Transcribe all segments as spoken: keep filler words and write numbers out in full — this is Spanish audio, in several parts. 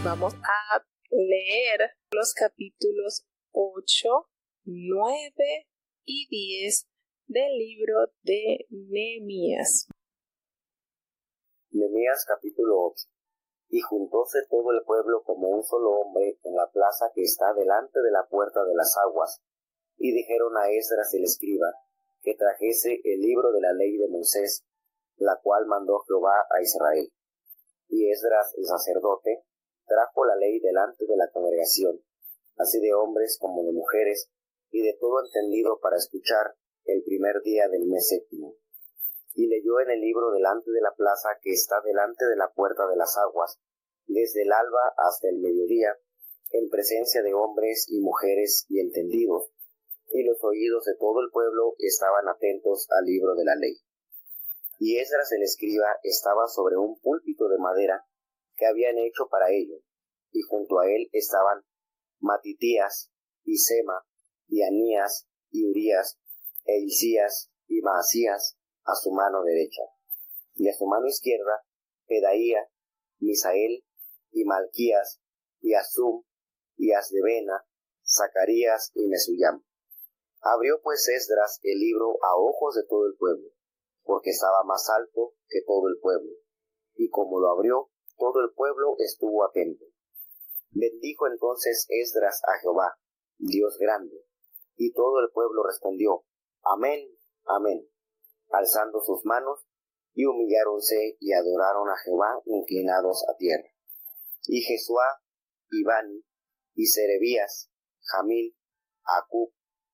Vamos a leer los capítulos ocho, nueve y diez del libro de Nehemías. Nehemías capítulo ocho. Y juntóse todo el pueblo como un solo hombre en la plaza que está delante de la puerta de las aguas, y dijeron a Esdras el escriba, que trajese el libro de la ley de Moisés, la cual mandó Jehová a Israel. Y Esdras el sacerdote trajo la ley delante de la congregación, así de hombres como de mujeres, y de todo entendido para escuchar el primer día del mes séptimo. Y leyó en el libro delante de la plaza que está delante de la puerta de las aguas, desde el alba hasta el mediodía, en presencia de hombres y mujeres y entendidos, y los oídos de todo el pueblo estaban atentos al libro de la ley. Y Esdras el escriba estaba sobre un púlpito de madera que habían hecho para ello, y junto a él estaban Matitías, y Sema, y Anías, y Urías, e Hilcías, y Maasías, a su mano derecha, y a su mano izquierda, Pedaía, Misael, y Malquías, y Azum, y Asdebena, Zacarías y Mesullam. Abrió pues Esdras el libro a ojos de todo el pueblo, porque estaba más alto que todo el pueblo, y como lo abrió, todo el pueblo estuvo atento. Bendijo entonces Esdras a Jehová, Dios grande, y todo el pueblo respondió, Amén, Amén, alzando sus manos, y humilláronse y adoraron a Jehová inclinados a tierra. Y Jesuá, y Bani, y Serebías, Jamil, Acub,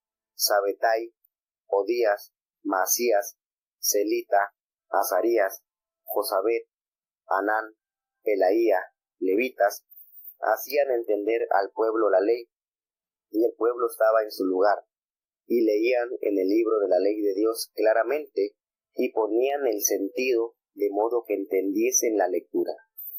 Sabetai, Odías, Maasías, Celita, Azarías, Josabet, Anán, Elaía, levitas, hacían entender al pueblo la ley, y el pueblo estaba en su lugar, y leían en el libro de la ley de Dios claramente, y ponían el sentido de modo que entendiesen la lectura.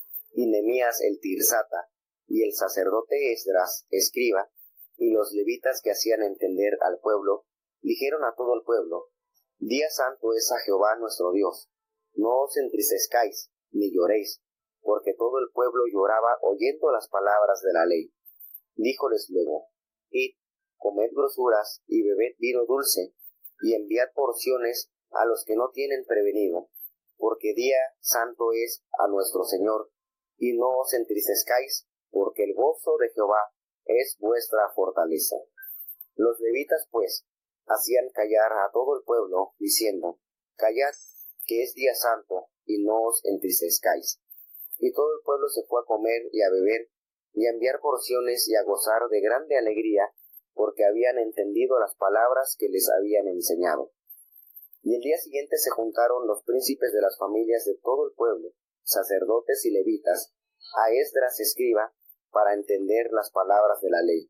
Y Nehemías el tirsata, y el sacerdote Esdras, escriba, y los levitas que hacían entender al pueblo, dijeron a todo el pueblo, Día santo es a Jehová nuestro Dios, no os entristezcáis, ni lloréis, porque todo el pueblo lloraba oyendo las palabras de la ley. Díjoles luego, Id, comed grosuras, y bebed vino dulce, y enviad porciones a los que no tienen prevenido, porque día santo es a nuestro Señor, y no os entristezcáis, porque el gozo de Jehová es vuestra fortaleza. Los levitas, pues, hacían callar a todo el pueblo, diciendo, Callad, que es día santo, y no os entristezcáis. Y todo el pueblo se fue a comer y a beber, y a enviar porciones y a gozar de grande alegría, porque habían entendido las palabras que les habían enseñado. Y el día siguiente se juntaron los príncipes de las familias de todo el pueblo, sacerdotes y levitas, a Esdras escriba, para entender las palabras de la ley.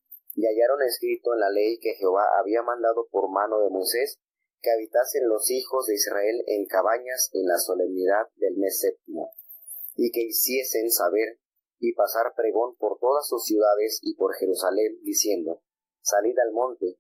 Y hallaron escrito en la ley que Jehová había mandado por mano de Moisés, que habitasen los hijos de Israel en cabañas en la solemnidad del mes séptimo, y que hiciesen saber y pasar pregón por todas sus ciudades y por Jerusalén, diciendo, Salid al monte,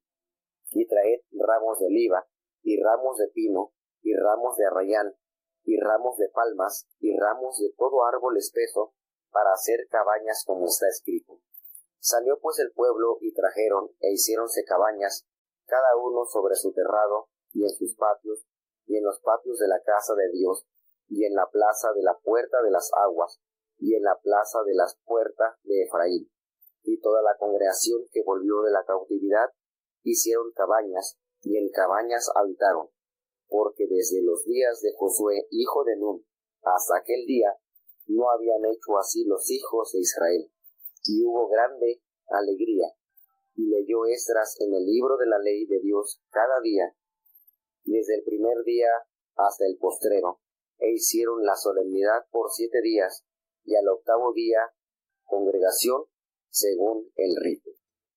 y traed ramos de oliva, y ramos de pino, y ramos de arrayán, y ramos de palmas, y ramos de todo árbol espeso, para hacer cabañas como está escrito. Salió pues el pueblo, y trajeron, e hiciéronse cabañas, cada uno sobre su terrado, y en sus patios, y en los patios de la casa de Dios, y en la plaza de la puerta de las aguas, y en la plaza de las puertas de Efraín. Y toda la congregación que volvió de la cautividad, hicieron cabañas, y en cabañas habitaron, porque desde los días de Josué, hijo de Nun, hasta aquel día, no habían hecho así los hijos de Israel. Y hubo grande alegría, y leyó Esdras en el libro de la ley de Dios cada día, desde el primer día hasta el postrero, e hicieron la solemnidad por siete días, y al octavo día, congregación según el rito.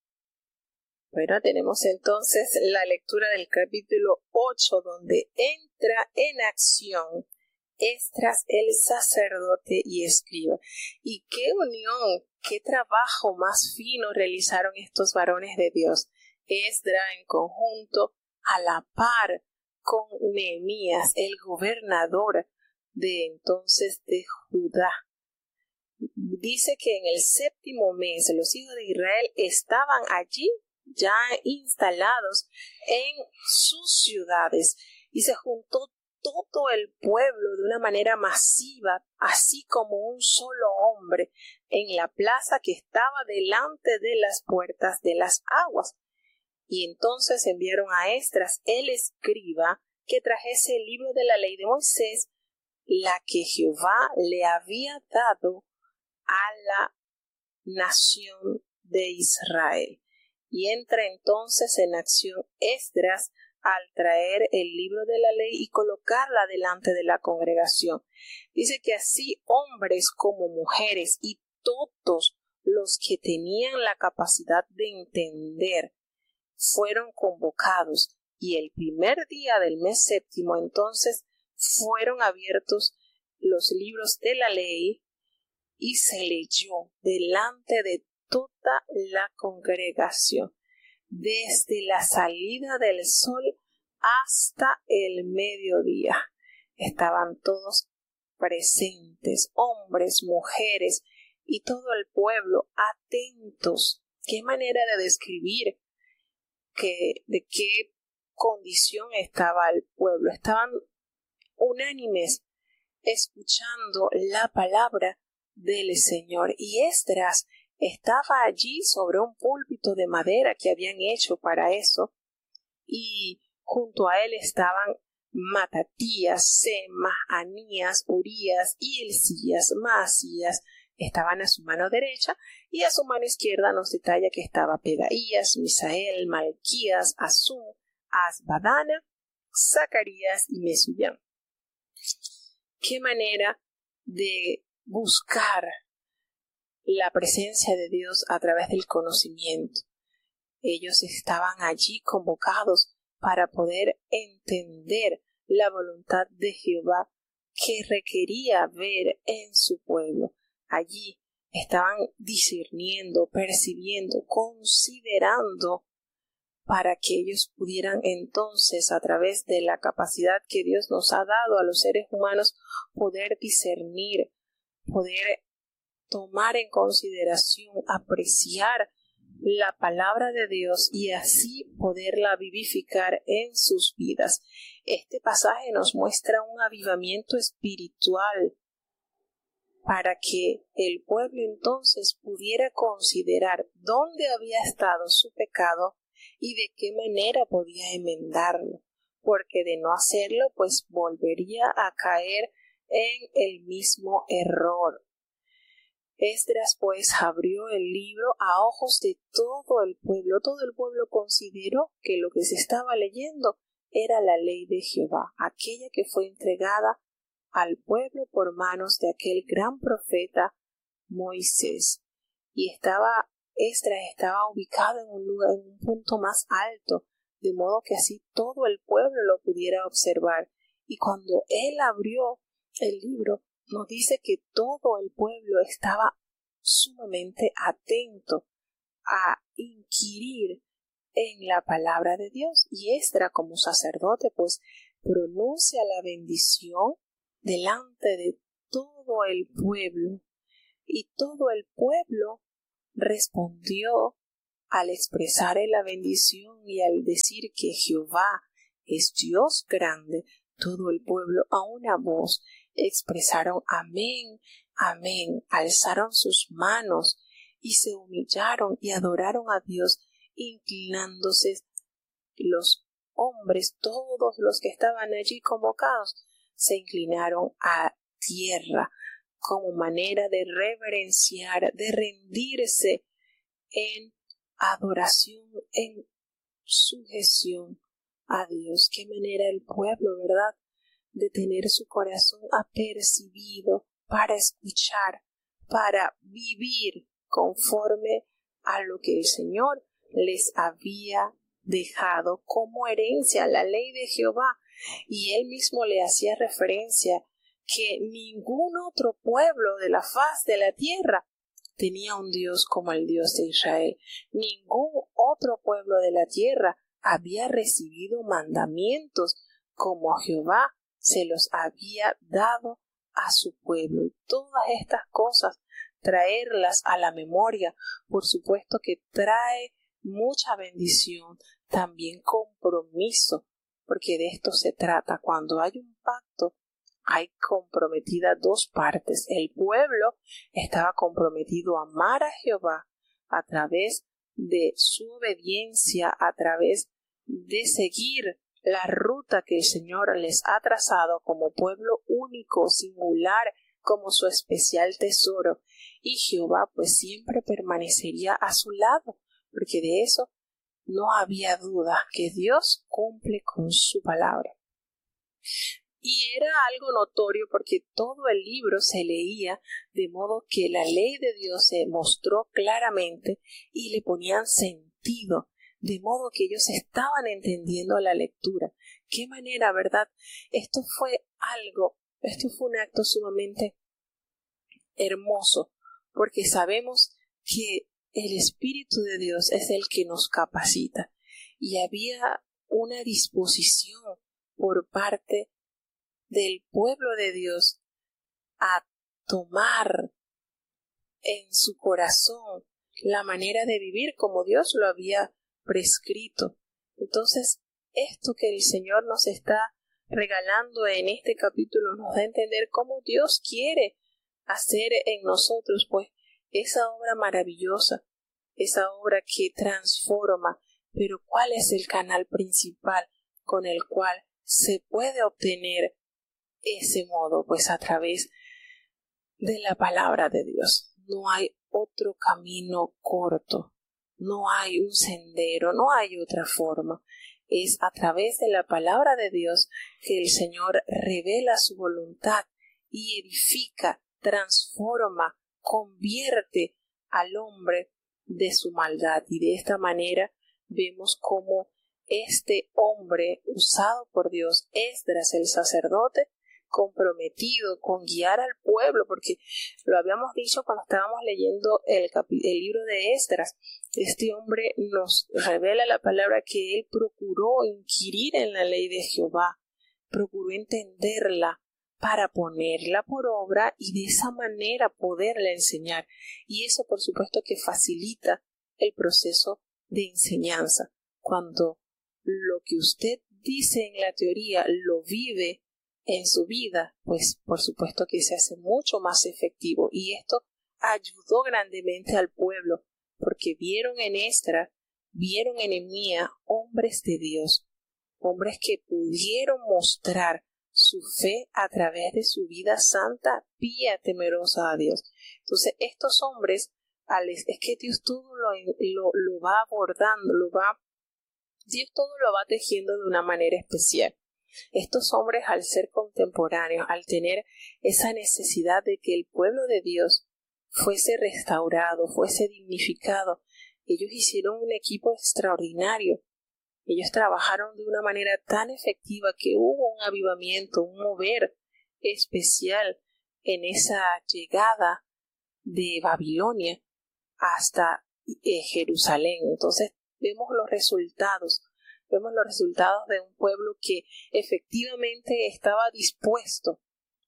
Bueno, tenemos entonces la lectura del capítulo ocho, donde entra en acción Esdras el sacerdote y escriba. Y qué unión, qué trabajo más fino realizaron estos varones de Dios. Esdras en conjunto, a la par con Nehemías, el gobernador de entonces de Judá. dice que en el séptimo mes los hijos de Israel estaban allí ya instalados en sus ciudades y se juntó todo el pueblo de una manera masiva, así como un solo hombre, en la plaza que estaba delante de las puertas de las aguas. Y entonces enviaron a Esdras, el escriba, que trajese el libro de la ley de Moisés, la que Jehová le había dado a la nación de Israel. Y entra entonces en acción Esdras al traer el libro de la ley y colocarla delante de la congregación. Dice que así hombres como mujeres y todos los que tenían la capacidad de entender fueron convocados, y el primer día del mes séptimo entonces fueron abiertos los libros de la ley y se leyó delante de toda la congregación, desde la salida del sol hasta el mediodía. Estaban todos presentes, hombres, mujeres y todo el pueblo atentos. Qué manera de describir que, de qué condición estaba el pueblo. Estaban unánimes escuchando la palabra del Señor. Y Esdras estaba allí sobre un púlpito de madera que habían hecho para eso, y junto a él estaban Matatías, Sema, Anías, Urías y Hilcías, Maasías. Estaban a su mano derecha, y a su mano izquierda nos detalla que estaba Pedaías, Misael, Malquías, Azum, Asbadana, Zacarías y Mesullán. Qué manera de buscar la presencia de Dios a través del conocimiento. Ellos estaban allí convocados para poder entender la voluntad de Jehová que requería ver en su pueblo. Allí estaban discerniendo, percibiendo, considerando, para que ellos pudieran entonces, a través de la capacidad que Dios nos ha dado a los seres humanos, poder discernir, poder tomar en consideración, apreciar la palabra de Dios y así poderla vivificar en sus vidas. Este pasaje nos muestra un avivamiento espiritual para que el pueblo entonces pudiera considerar dónde había estado su pecado y de qué manera podía enmendarlo, porque de no hacerlo, pues volvería a caer en el mismo error. Esdras pues abrió el libro a ojos de todo el pueblo. Todo el pueblo consideró que lo que se estaba leyendo era la ley de Jehová, aquella que fue entregada al pueblo por manos de aquel gran profeta Moisés. Y estaba, Esdras estaba ubicado en un lugar, en un punto más alto, de modo que así todo el pueblo lo pudiera observar. Y cuando él abrió el libro, nos dice que todo el pueblo estaba sumamente atento a inquirir en la palabra de Dios, y Esdras, como sacerdote, pues pronuncia la bendición delante de todo el pueblo, y todo el pueblo respondió al expresar la bendición y al decir que Jehová es Dios grande. Todo el pueblo a una voz expresaron amén, amén, alzaron sus manos y se humillaron y adoraron a Dios, inclinándose. Los hombres, todos los que estaban allí convocados, se inclinaron a tierra como manera de reverenciar, de rendirse en adoración, en sujeción a Dios. Qué manera el pueblo, ¿verdad?, de tener su corazón apercibido para escuchar, para vivir conforme a lo que el Señor les había dejado como herencia, la ley de Jehová. Y él mismo le hacía referencia que ningún otro pueblo de la faz de la tierra tenía un Dios como el Dios de Israel. Ningún otro pueblo de la tierra había recibido mandamientos como Jehová se los había dado a su pueblo. Y todas estas cosas traerlas a la memoria. Por supuesto que trae mucha bendición, también compromiso, porque de esto se trata. Cuando hay un pacto, hay comprometidas dos partes. El pueblo estaba comprometido a amar a Jehová a través de su obediencia, a través de seguir la ruta que el Señor les ha trazado como pueblo único, singular, como su especial tesoro. Y Jehová pues siempre permanecería a su lado, porque de eso no había duda, que Dios cumple con su palabra. Y era algo notorio porque todo el libro se leía de modo que la ley de Dios se mostró claramente y le ponían sentido, de modo que ellos estaban entendiendo la lectura. Qué manera, ¿verdad? Esto fue algo, esto fue un acto sumamente hermoso, porque sabemos que el Espíritu de Dios es el que nos capacita y había una disposición por parte del pueblo de Dios a tomar en su corazón la manera de vivir como Dios lo había prescrito. Entonces, esto que el Señor nos está regalando en este capítulo nos da a entender cómo Dios quiere hacer en nosotros, pues, esa obra maravillosa, esa obra que transforma. Pero ¿cuál es el canal principal con el cual se puede obtener ese modo? Pues a través de la palabra de Dios. No hay otro camino corto, no hay un sendero, no hay otra forma. Es a través de la palabra de Dios que el Señor revela su voluntad y edifica, transforma, convierte al hombre de su maldad. Y de esta manera vemos cómo este hombre usado por Dios, Esdras el sacerdote, comprometido con guiar al pueblo, porque lo habíamos dicho cuando estábamos leyendo el, capi- el libro de Esdras. Este hombre nos revela la palabra que él procuró inquirir en la ley de Jehová, procuró entenderla para ponerla por obra y de esa manera poderla enseñar. Y eso, por supuesto, que facilita el proceso de enseñanza. Cuando lo que usted dice en la teoría lo vive en su vida, pues por supuesto que se hace mucho más efectivo. Y esto ayudó grandemente al pueblo, porque vieron en Esdras, vieron en Nehemías hombres de Dios, hombres que pudieron mostrar su fe a través de su vida santa, pía, temerosa a Dios. Entonces estos hombres, es que Dios todo lo, lo, lo va abordando, lo va, Dios todo lo va tejiendo de una manera especial. Estos hombres, al ser contemporáneos, al tener esa necesidad de que el pueblo de Dios fuese restaurado, fuese dignificado, ellos hicieron un equipo extraordinario. Ellos trabajaron de una manera tan efectiva que hubo un avivamiento, un mover especial en esa llegada de Babilonia hasta eh, Jerusalén. Entonces vemos los resultados. Vemos los resultados de un pueblo que efectivamente estaba dispuesto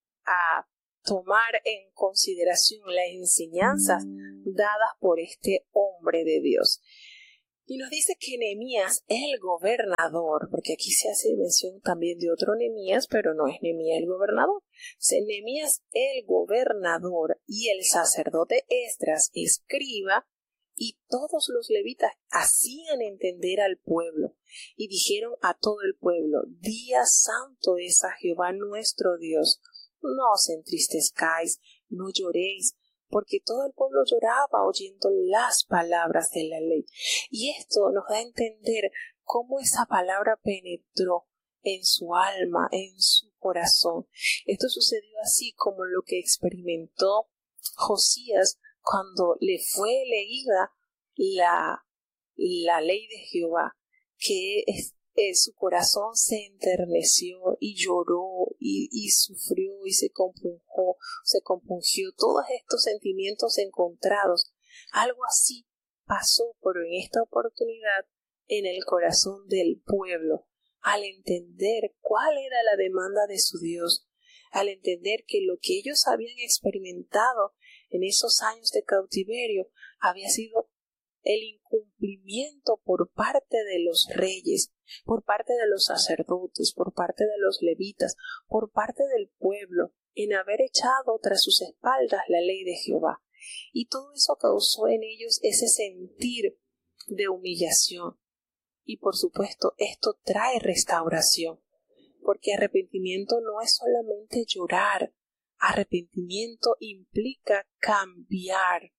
a tomar en consideración las enseñanzas dadas por este hombre de Dios. Y nos dice que Nehemías, el gobernador, porque aquí se hace mención también de otro Nehemías, pero no es Nehemías el gobernador. Nehemías, el gobernador, y el sacerdote Esdras, escriba, y todos los levitas hacían entender al pueblo y dijeron a todo el pueblo: Día santo es a Jehová nuestro Dios. No os entristezcáis, no lloréis, porque todo el pueblo lloraba oyendo las palabras de la ley. Y esto nos da a entender cómo esa palabra penetró en su alma, en su corazón. Esto sucedió así como lo que experimentó Josías cuando le fue leída la, la ley de Jehová, que es, es, su corazón se enterneció y lloró y, y sufrió y se compungió, se compungió, todos estos sentimientos encontrados. Algo así pasó, pero en esta oportunidad en el corazón del pueblo, al entender cuál era la demanda de su Dios, al entender que lo que ellos habían experimentado en esos años de cautiverio había sido el incumplimiento por parte de los reyes, por parte de los sacerdotes, por parte de los levitas, por parte del pueblo, en haber echado tras sus espaldas la ley de Jehová. Y todo eso causó en ellos ese sentir de humillación. Y por supuesto, esto trae restauración, porque arrepentimiento no es solamente llorar, arrepentimiento implica cambiar.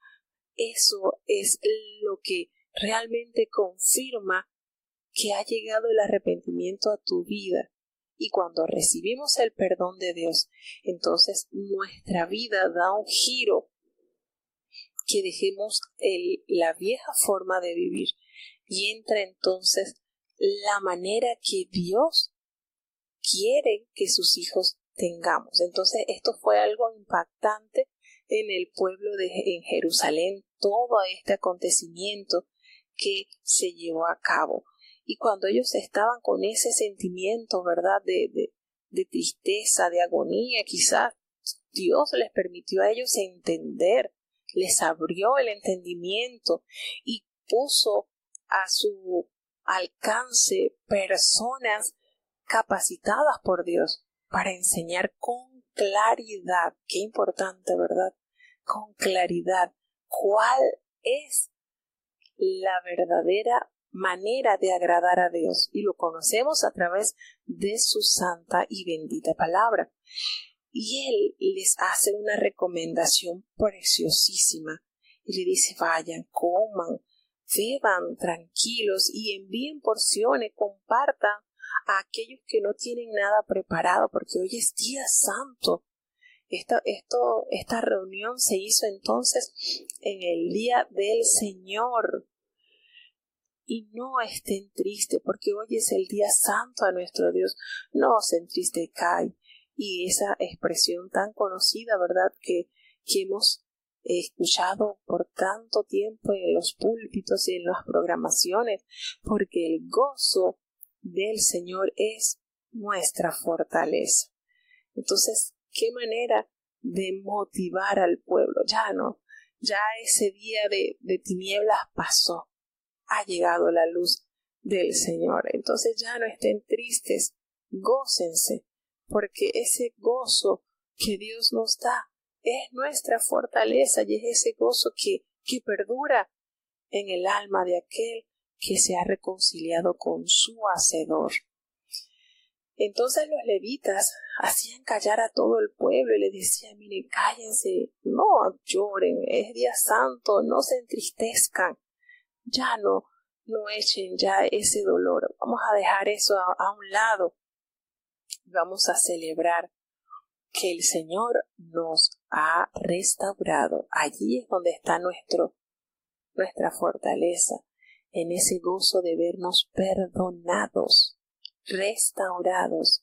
Eso es lo que realmente confirma que ha llegado el arrepentimiento a tu vida. Y cuando recibimos el perdón de Dios, entonces nuestra vida da un giro, que dejemos el, la vieja forma de vivir y entra entonces la manera que Dios quiere que sus hijos tengamos. Entonces esto fue algo impactante en el pueblo de en Jerusalén, todo este acontecimiento que se llevó a cabo. Y cuando ellos estaban con ese sentimiento, ¿verdad?, de, de, de tristeza, de agonía, quizás Dios les permitió a ellos entender, les abrió el entendimiento y puso a su alcance personas capacitadas por Dios para enseñar con claridad, qué importante, ¿verdad?, con claridad, cuál es la verdadera manera de agradar a Dios, y lo conocemos a través de su santa y bendita palabra. Y Él les hace una recomendación preciosísima y le dice: vayan, coman, beban tranquilos y envíen porciones, compartan a aquellos que no tienen nada preparado, porque hoy es día santo. Esta, esto, esta reunión se hizo entonces en el día del Señor. Y no estén tristes, porque hoy es el día santo a nuestro Dios. No se entristezcáis. Y esa expresión tan conocida, ¿verdad?, que, que hemos escuchado por tanto tiempo en los púlpitos y en las programaciones, porque el gozo del Señor es nuestra fortaleza. Entonces, ¿qué manera de motivar al pueblo? Ya no, ya ese día de, de tinieblas pasó, ha llegado la luz del Señor. Entonces ya no estén tristes, gócense, porque ese gozo que Dios nos da es nuestra fortaleza y es ese gozo que, que perdura en el alma de aquel que se ha reconciliado con su Hacedor. Entonces los levitas hacían callar a todo el pueblo y les decían: miren, cállense, no lloren, es día santo, no se entristezcan, ya no, no echen ya ese dolor, vamos a dejar eso a, a un lado, vamos a celebrar que el Señor nos ha restaurado. Allí es donde está nuestro, nuestra fortaleza, en ese gozo de vernos perdonados, restaurados,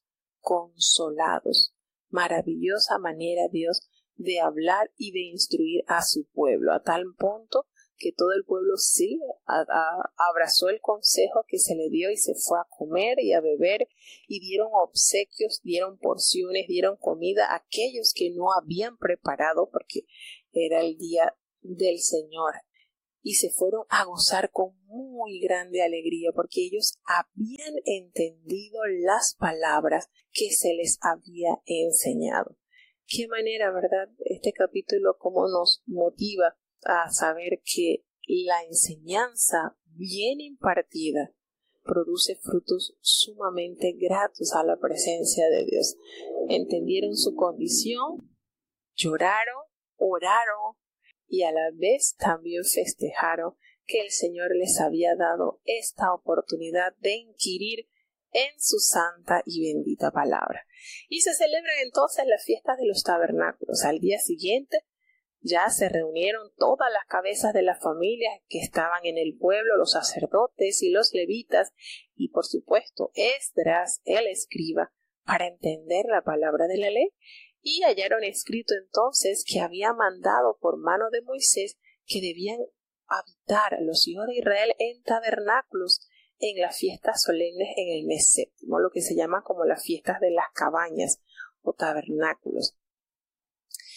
consolados. Maravillosa manera, Dios, de hablar y de instruir a su pueblo, a tal punto que todo el pueblo sí a, a, abrazó el consejo que se le dio y se fue a comer y a beber, y dieron obsequios, dieron porciones, dieron comida a aquellos que no habían preparado, porque era el día del Señor, y se fueron a gozar con muy grande alegría, porque ellos habían entendido las palabras que se les había enseñado. Qué manera, ¿verdad?, este capítulo cómo nos motiva a saber que la enseñanza bien impartida produce frutos sumamente gratos a la presencia de Dios. Entendieron su condición, lloraron, oraron y a la vez también festejaron que el Señor les había dado esta oportunidad de inquirir en su santa y bendita palabra. Y se celebran entonces las fiestas de los tabernáculos. Al día siguiente ya se reunieron todas las cabezas de las familias que estaban en el pueblo, los sacerdotes y los levitas, y por supuesto Esdras, el escriba, para entender la palabra de la ley, y hallaron escrito entonces que había mandado por mano de Moisés que debían habitar los hijos de Israel en tabernáculos en las fiestas solemnes en el mes séptimo, lo que se llama como las fiestas de las cabañas o tabernáculos.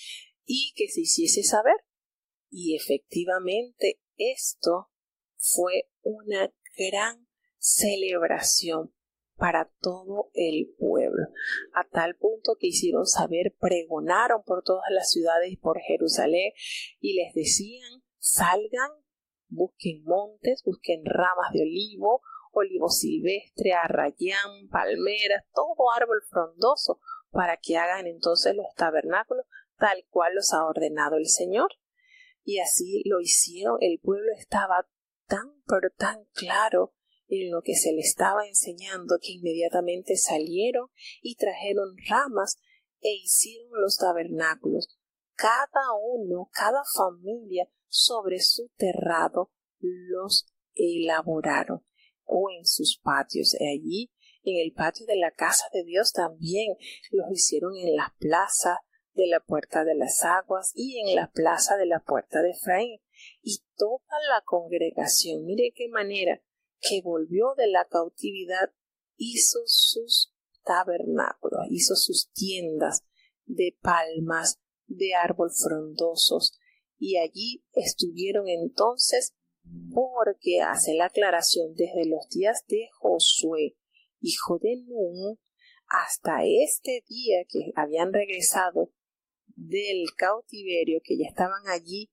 y que se hiciese saber. Y efectivamente esto fue una gran celebración para todo el pueblo, a tal punto que hicieron saber, pregonaron por todas las ciudades y por Jerusalén, y les decían: salgan, busquen montes, busquen ramas de olivo, olivo silvestre, arrayán, palmeras, todo árbol frondoso, para que hagan entonces los tabernáculos tal cual los ha ordenado el Señor. Y así lo hicieron. El pueblo estaba tan pero tan claro en lo que se le estaba enseñando, que inmediatamente salieron y trajeron ramas e hicieron los tabernáculos. Cada uno, cada familia sobre su terrado los elaboraron, o en sus patios. Allí en el patio de la casa de Dios también los hicieron, en las plazas de la puerta de las aguas y en la plaza de la puerta de Efraín. Y toda la congregación, mire qué manera, que volvió de la cautividad, hizo sus tabernáculos, hizo sus tiendas de palmas, de árbol frondosos, y allí estuvieron entonces, porque hace la aclaración, desde los días de Josué, hijo de Nun, hasta este día que habían regresado del cautiverio, que ya estaban allí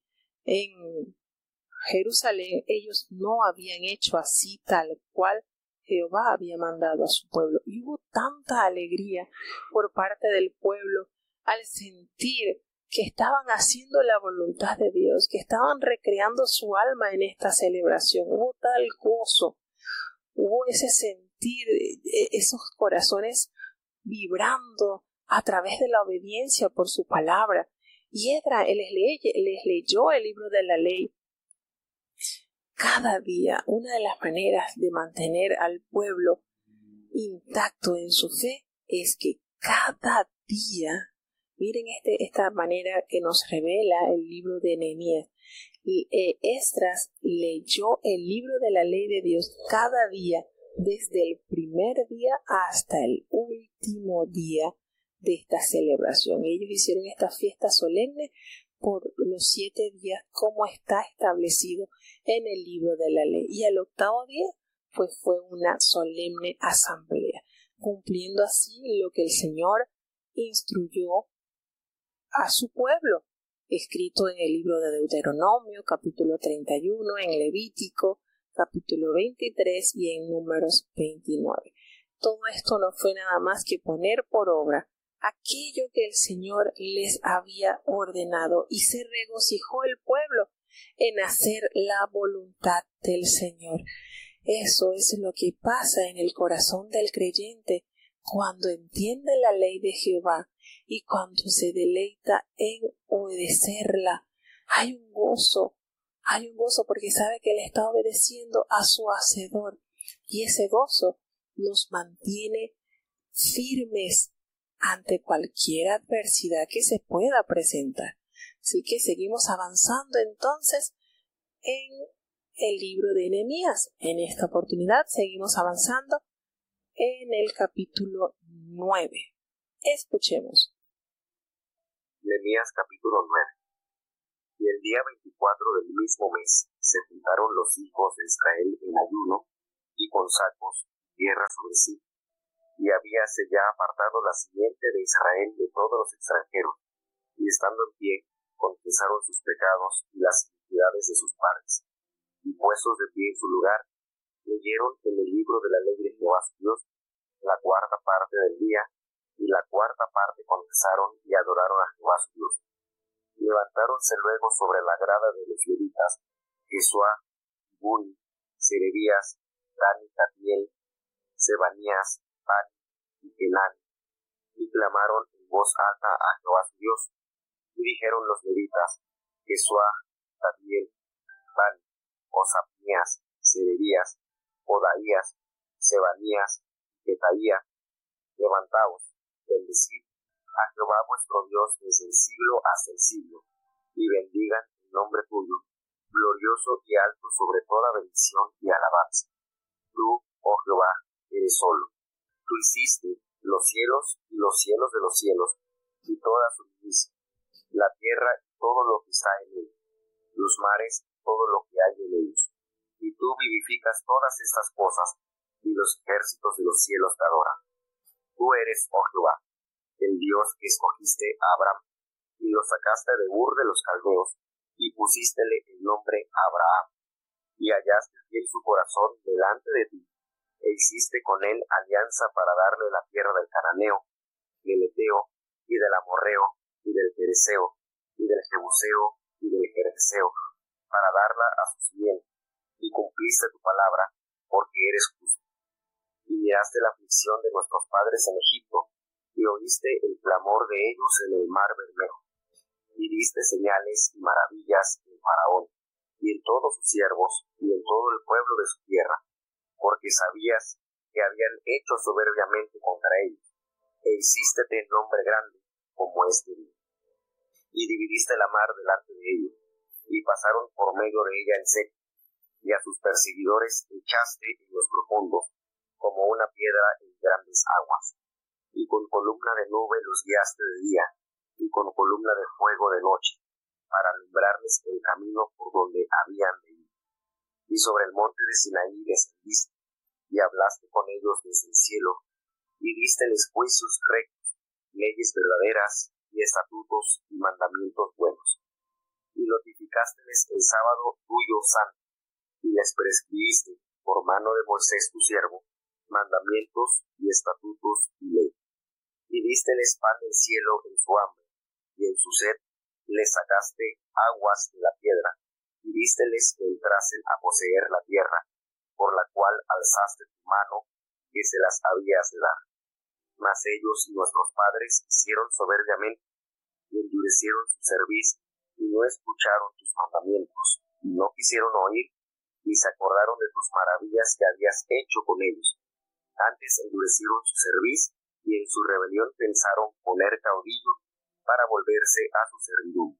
en Jerusalén, ellos no habían hecho así tal cual Jehová había mandado a su pueblo. Y hubo tanta alegría por parte del pueblo al sentir que estaban haciendo la voluntad de Dios, que estaban recreando su alma en esta celebración. Hubo tal gozo, hubo ese sentir, esos corazones vibrando a través de la obediencia por su palabra. Y Esdras les, le, les leyó el libro de la ley. Cada día, una de las maneras de mantener al pueblo intacto en su fe es que cada día, miren este, esta manera que nos revela el libro de Nehemías, y eh, Esdras leyó el libro de la ley de Dios cada día, desde el primer día hasta el último día de esta celebración. Ellos hicieron esta fiesta solemne por los siete días, como está establecido en el libro de la ley. Y al octavo día, pues fue una solemne asamblea, cumpliendo así lo que el Señor instruyó a su pueblo, escrito en el libro de Deuteronomio, capítulo treinta y uno, en Levítico, capítulo veintitrés y en Números veintinueve. Todo esto no fue nada más que poner por obra aquello que el Señor les había ordenado, y se regocijó el pueblo en hacer la voluntad del Señor. Eso es lo que pasa en el corazón del creyente cuando entiende la ley de Jehová y cuando se deleita en obedecerla. Hay un gozo, hay un gozo porque sabe que le está obedeciendo a su Hacedor, y ese gozo nos mantiene firmes ante cualquier adversidad que se pueda presentar. Así que seguimos avanzando entonces en el libro de Nehemías. En esta oportunidad seguimos avanzando en el capítulo nueve. Escuchemos. Nehemías capítulo nueve. Y el día veinticuatro del mismo mes se juntaron los hijos de Israel en ayuno y con sacos y tierra sobre sí. Y habíase ya apartado la simiente de Israel de todos los extranjeros, y estando en pie, confesaron sus pecados y las iniquidades de sus padres. Y puestos de pie en su lugar, leyeron en el libro de la ley de Jehová su Dios la cuarta parte del día, y la cuarta parte confesaron y adoraron a Jehová su Dios. Y levantáronse luego sobre la grada de los levitas, Jesuá, Buni, Serebías, Dani, Catiel, Sebanías, Pan y Kenán, y clamaron en voz alta a Jehová su Dios. Y dijeron los levitas, Jesuá, Catiel, Pan, Osanías, Serebías, Odaías, Sebanías, Getaía, levantaos, bendecid a Jehová vuestro Dios desde el siglo hasta el siglo, y bendigan el nombre tuyo, glorioso y alto sobre toda bendición y alabanza. Tú, oh Jehová, eres solo. Tú hiciste los cielos y los cielos de los cielos, y toda su milicia, la tierra y todo lo que está en ella, los mares y todo lo que hay en ellos. Y tú vivificas todas estas cosas, y los ejércitos de los cielos te adoran. Tú eres, oh Jehová, el Dios que escogiste a Abraham, y lo sacaste de Ur de los Caldeos, y pusístele el nombre Abraham, y hallaste fiel su corazón delante de ti, e hiciste con él alianza para darle la tierra del Cananeo, del Eteo, y del Amorreo, y del Pereseo, y del Jebuseo, y del Gergeseo, para darla a su simiente, y cumpliste tu palabra, porque eres justo. Y miraste la aflicción de nuestros padres en Egipto, y oíste el clamor de ellos en el mar Bermejo, y diste señales y maravillas en Faraón, y en todos sus siervos, y en todo el pueblo de su tierra, porque sabías que habían hecho soberbiamente contra ellos, e hicístete nombre grande como este día. Y dividiste la mar delante de ellos, y pasaron por medio de ella en seco, y a sus perseguidores echaste en los profundos, como una piedra en grandes aguas, y con columna de nube los guiaste de día, y con columna de fuego de noche, para alumbrarles el camino por donde habían de ir. Y sobre el monte de Sinaí descendiste, y hablaste con ellos desde el cielo, y dísteles juicios rectos, leyes verdaderas, y estatutos y mandamientos buenos. Y notificásteles el sábado tuyo santo, y les prescribiste, por mano de Moisés tu siervo, mandamientos y estatutos y ley. Y dísteles pan del cielo en su hambre, y en su sed les sacaste aguas de la piedra, y dísteles que entrasen a poseer la tierra, por la cual alzaste tu mano, que se las habías de dar. Mas ellos y nuestros padres hicieron soberbiamente, y endurecieron su cerviz, y no escucharon tus mandamientos, y no quisieron oír, y se acordaron de tus maravillas que habías hecho con ellos. Antes endurecieron su cerviz, y en su rebelión pensaron poner caudillo para volverse a su servidumbre.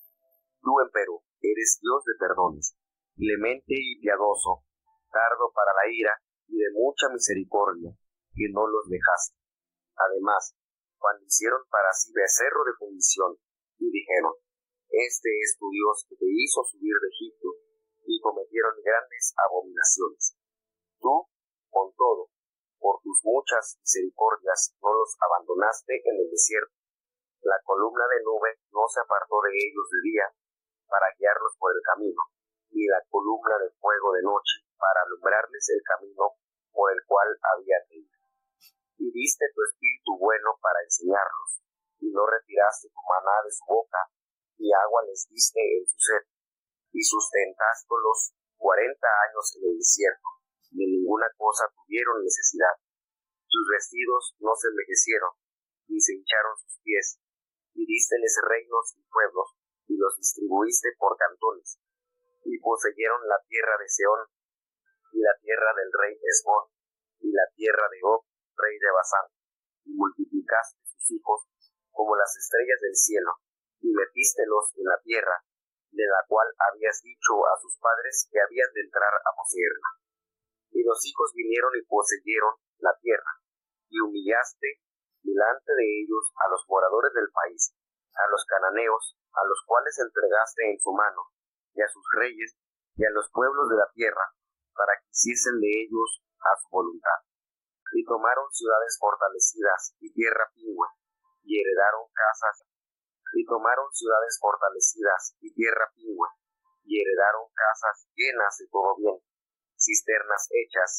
Tú, empero, eres Dios de perdones, clemente y piadoso, tardo para la ira y de mucha misericordia, que no los dejaste. Además, cuando hicieron para sí becerro de fundición, y dijeron, este es tu Dios que te hizo subir de Egipto, y cometieron grandes abominaciones. Tú, con todo, por tus muchas misericordias no los abandonaste en el desierto. La columna de nube no se apartó de ellos de día, para guiarlos por el camino, y la columna de fuego de noche, para alumbrarles el camino por el cual habían de ir. Y diste tu espíritu bueno para enseñarlos, y no retiraste tu maná de su boca, y agua les diste en su sed, y sustentástolos cuarenta años en el desierto, de ninguna cosa tuvieron necesidad. Sus vestidos no se envejecieron, ni se hincharon sus pies, y dísteles reinos y pueblos, y los distribuiste por cantones, y poseyeron la tierra de Seón, y la tierra del rey Esbón, y la tierra de Og, rey de Basán, y multiplicaste sus hijos como las estrellas del cielo, y metístelos en la tierra, de la cual habías dicho a sus padres que habían de entrar a poseerla. Y los hijos vinieron y poseyeron la tierra, y humillaste delante de ellos a los moradores del país, a los cananeos, a los cuales entregaste en su mano, y a sus reyes, y a los pueblos de la tierra, para que hiciesen de ellos a su voluntad. Y tomaron ciudades fortalecidas y tierra pingüe, y heredaron casas, y tomaron ciudades fortalecidas y tierra pingüe, y heredaron casas llenas de todo bien, cisternas hechas